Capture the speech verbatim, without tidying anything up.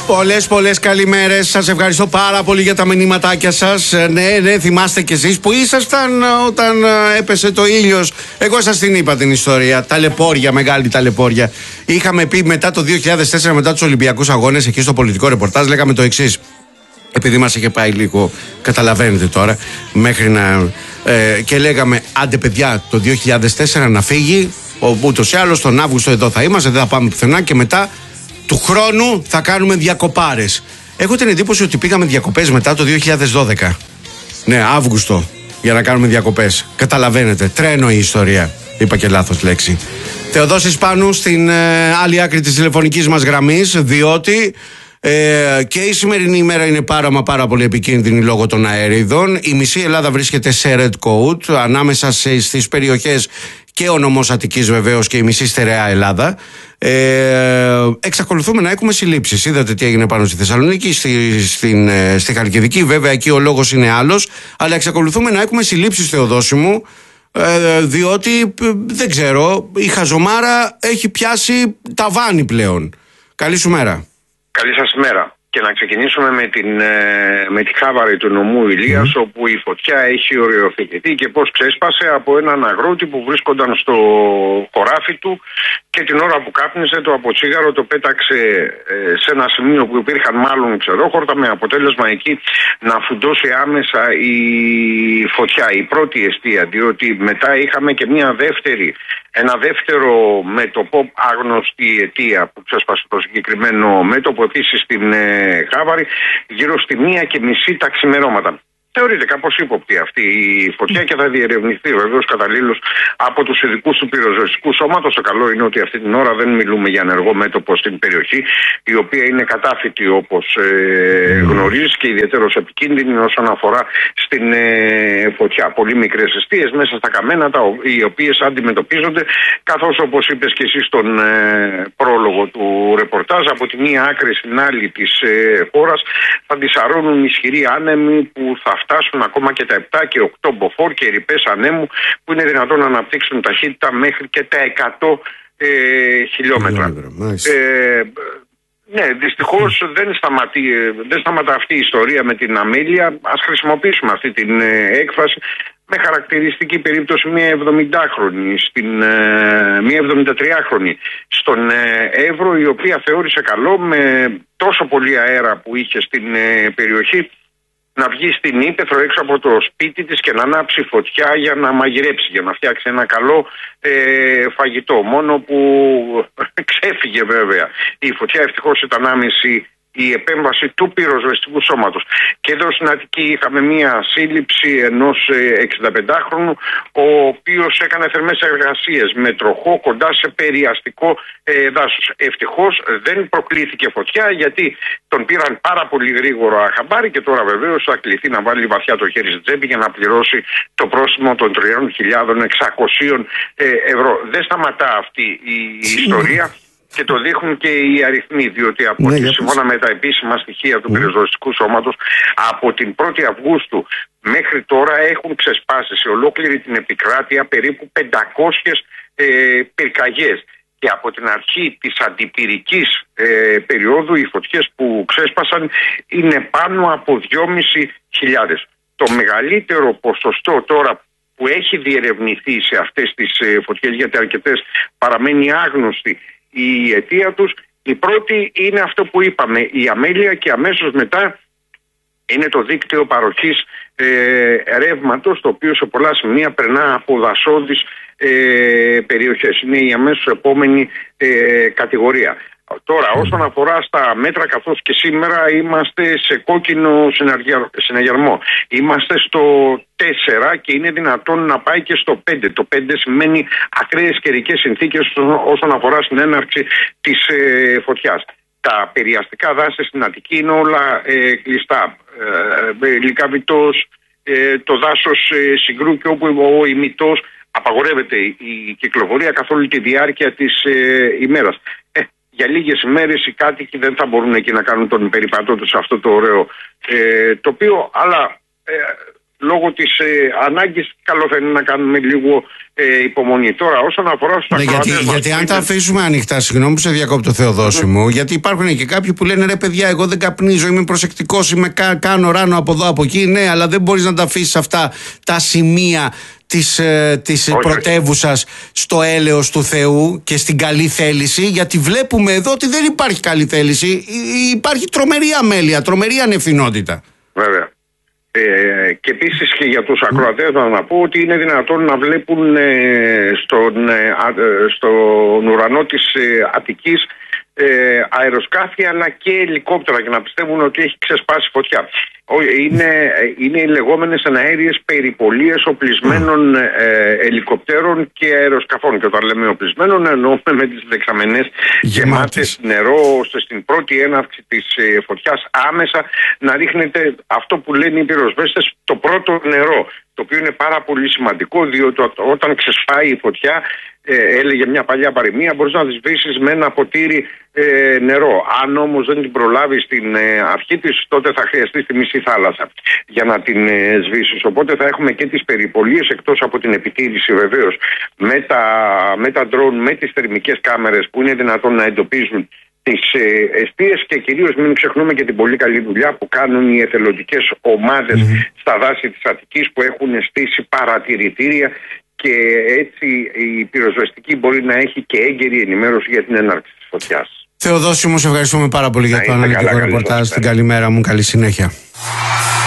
Πολλές πολλές καλημέρες. Σας ευχαριστώ πάρα πολύ για τα μηνύματάκια σας. Ναι, ναι, θυμάστε κι εσείς που ήσασταν όταν έπεσε το ήλιος. Εγώ σας την είπα την ιστορία. Ταλαιπώρια, μεγάλη ταλαιπώρια. Είχαμε πει μετά το δύο χιλιάδες τέσσερα, μετά τους Ολυμπιακούς Αγώνες, εκεί στο πολιτικό ρεπορτάζ, λέγαμε το εξής. Επειδή μας είχε πάει λίγο, καταλαβαίνετε τώρα, μέχρι να. Ε, και λέγαμε, άντε παιδιά, το δύο χιλιάδες τέσσερα να φύγει. Ούτως ή άλλως τον Αύγουστο εδώ θα είμαστε, δεν θα πάμε πουθενά και μετά. Του χρόνου θα κάνουμε διακοπάρες. Έχω την εντύπωση ότι πήγαμε διακοπές μετά το δύο χιλιάδες δώδεκα. Ναι, Αύγουστο, για να κάνουμε διακοπές. Καταλαβαίνετε, τρένο η ιστορία. Είπα και λάθος λέξη. Θεοδόσης Πάνου στην ε, άλλη άκρη της τηλεφωνικής μας γραμμής, διότι ε, και η σημερινή ημέρα είναι πάρα μα πάρα πολύ επικίνδυνη λόγω των αέριδων. Η μισή Ελλάδα βρίσκεται σε red code, ανάμεσα σε, στις περιοχές και ο νομός Αττικής βεβαίως και η μισή στερεά Ελλάδα. Ε, εξακολουθούμε να έχουμε συλλήψεις. Είδατε τι έγινε πάνω στη Θεσσαλονίκη, στη, στην, στη Χαλκιδική. Βέβαια εκεί ο λόγος είναι άλλος. Αλλά εξακολουθούμε να έχουμε συλλήψεις, Θεοδόση μου, ε, διότι ε, δεν ξέρω, η χαζομάρα έχει πιάσει ταβάνι πλέον. Καλή σου μέρα. Καλή σας μέρα. Και να ξεκινήσουμε με, την, με τη Χάβαρη του νομού Ηλίας, mm. όπου η φωτιά έχει οριοθετηθεί και πώς ξέσπασε από έναν αγρότη που βρίσκονταν στο χωράφι του και την ώρα που κάπνιζε το αποτσίγαρο το πέταξε σε ένα σημείο που υπήρχαν μάλλον ξερόχορτα, με αποτέλεσμα εκεί να φουντώσει άμεσα η φωτιά, η πρώτη εστία, διότι μετά είχαμε και μια δεύτερη, ένα δεύτερο μέτωπο, άγνωστη αιτία που ξέσπασε το συγκεκριμένο μέτωπο, επίσης στην Χάβαρη, γύρω στη μία και μισή τα ξημερώματα. Θεωρείται κάπως ύποπτη αυτή η φωτιά και θα διερευνηθεί βεβαίως καταλήλως από τους ειδικούς του πυροσβεστικού σώματος. Το καλό είναι ότι αυτή την ώρα δεν μιλούμε για ενεργό μέτωπο στην περιοχή, η οποία είναι κατάφυτη όπως ε, γνωρίζεις και ιδιαίτερως επικίνδυνη όσον αφορά στην ε, φωτιά. Πολύ μικρές εστίες μέσα στα καμένατα, οι οποίες αντιμετωπίζονται, καθώς όπως είπες και εσύ στον ε, πρόλογο του ρεπορτάζ, από τη μία άκρη στην άλλη της ε, χώρας θα αντισαρώνουν ισχυροί άνεμοι που θα φτάσουν ακόμα και τα επτά και οκτώ μποφόρ και ρηπές ανέμου που είναι δυνατόν να αναπτύξουν ταχύτητα μέχρι και τα εκατό ε, χιλιόμετρα. Ε, ναι, δυστυχώς δεν, σταματεί, δεν σταματά αυτή η ιστορία με την αμέλεια. Ας χρησιμοποιήσουμε αυτή την ε, έκφραση, με χαρακτηριστική περίπτωση μια εβδομηντάχρονη, στην, ε, μια εβδομηντατριάχρονη στον ε, Εύρο, η οποία θεώρησε καλό με τόσο πολύ αέρα που είχε στην ε, περιοχή να βγει στην ύπαιθρο έξω από το σπίτι της και να ανάψει φωτιά για να μαγειρέψει, για να φτιάξει ένα καλό ε, φαγητό. Μόνο που ξέφυγε βέβαια η φωτιά, ευτυχώς ήταν άμεση η επέμβαση του πυροσβεστικού σώματος. Και εδώ στην Αττική είχαμε μία σύλληψη ενός εξηνταπεντάχρονου, ο οποίος έκανε θερμές εργασίες με τροχό κοντά σε περιαστικό ε, δάσος. Ευτυχώς δεν προκλήθηκε φωτιά, γιατί τον πήραν πάρα πολύ γρήγορα χαμπάρι και τώρα βεβαίως θα κληθεί να βάλει βαθιά το χέρι στην τσέπη για να πληρώσει το πρόστιμο των τρεις χιλιάδες εξακόσια ευρώ. Δεν σταματά αυτή η ιστορία. Και το δείχνουν και οι αριθμοί, διότι από ναι, σύμφωνα με τα επίσημα στοιχεία του mm. πυροσβεστικού σώματος, από την πρώτη Αυγούστου μέχρι τώρα έχουν ξεσπάσει σε ολόκληρη την επικράτεια περίπου πεντακόσιες ε, πυρκαγιές. Και από την αρχή της αντιπυρικής ε, περίοδου οι φωτιές που ξέσπασαν είναι πάνω από δυόμισι χιλιάδες. Το μεγαλύτερο ποσοστό τώρα που έχει διερευνηθεί σε αυτές τις ε, φωτιές, γιατί αρκετές παραμένει άγνωστη η αιτία τους, η πρώτη είναι αυτό που είπαμε, η αμέλεια, και αμέσως μετά είναι το δίκτυο παροχής ε, ρεύματος, το οποίο σε πολλά σημεία περνά από δασόδεις ε, περιοχές. Είναι η αμέσως επόμενη ε, κατηγορία. Τώρα, όσον αφορά στα μέτρα, καθώς και σήμερα είμαστε σε κόκκινο συναγερμό. Είμαστε στο τέσσερα και είναι δυνατόν να πάει και στο πέντε. Το πέντε σημαίνει ακραίες καιρικές συνθήκες όσον αφορά στην έναρξη της ε, φωτιάς. Τα περιαστικά δάση στην Αττική είναι όλα ε, κλειστά. Ε, Λυκαβητός, ε, το δάσος ε, Συγκρού και όπου ο ημιτός απαγορεύεται η κυκλοφορία καθ' όλη τη διάρκεια της ε, ημέρας. Ε, για λίγες ημέρες οι κάτοικοι δεν θα μπορούν εκεί να κάνουν τον περιπατό τους σε αυτό το ωραίο ε, τοπίο, αλλά ε, λόγω της ε, ανάγκης. Καλό θα είναι να κάνουμε λίγο ε, υπομονή. Τώρα, όσον αφορά στους ναι, γιατί, ακροατές γιατί μας, αν τα αφήσουμε ανοιχτά, συγγνώμη που σε διακόπτω, Θεοδόση mm. μου, γιατί υπάρχουν και κάποιοι που λένε ρε παιδιά, εγώ δεν καπνίζω, είμαι προσεκτικός, είμαι κα, κάνω ράνο από εδώ από εκεί. Ναι, αλλά δεν μπορείς να τα αφήσεις αυτά τα σημεία της, ε, της πρωτεύουσας στο έλεος του Θεού και στην καλή θέληση, γιατί βλέπουμε εδώ ότι δεν υπάρχει καλή θέληση, υπάρχει τρομερή αμέλεια, τρομερή ανευθυνότητα. Βέβαια. Ε, και επίσης και για τους ακροατές να, να πω ότι είναι δυνατόν να βλέπουν ε, στον, ε, στον ουρανό της ε, Αττικής ε, αεροσκάφη αλλά και ελικόπτερα και να πιστεύουν ότι έχει ξεσπάσει φωτιά. Είναι, είναι οι λεγόμενες εναέριες περιπολίες οπλισμένων ε, ελικοπτέρων και αεροσκαφών. Και όταν λέμε οπλισμένων εννοούμε με τις δεξαμενές γεμάτες νερό, ώστε στην πρώτη έναρξη της ε, φωτιάς άμεσα να ρίχνεται αυτό που λένε οι πυροσβέστες, το πρώτο νερό. Το οποίο είναι πάρα πολύ σημαντικό, διότι όταν ξεσπάει η φωτιά, ε, έλεγε μια παλιά παροιμία, μπορείς να τη σβήσεις με ένα ποτήρι ε, νερό. Αν όμως δεν την προλάβεις στην ε, αρχή της, τότε θα χρειαστεί τη μισή θάλασσα για να την ε, σβήσεις. Οπότε θα έχουμε και τις περιπολίες, εκτός από την επιτήρηση βεβαίως με τα, με τα ντρόουν, με τις θερμικές κάμερες που είναι δυνατόν να εντοπίζουν τις ε, εστίες και κυρίως μην ξεχνούμε και την πολύ καλή δουλειά που κάνουν οι εθελοντικές ομάδες mm-hmm. στα δάση της Αττικής που έχουν στήσει παρατηρητήρια και έτσι η πυροσβεστική μπορεί να έχει και έγκαιρη ενημέρωση για την έναρξη της φωτιάς. Θεοδόση μου, σε ευχαριστούμε πάρα πολύ για το αναλυτικό ρεπορτάζ. Την καλημέρα μου, καλή συνέχεια.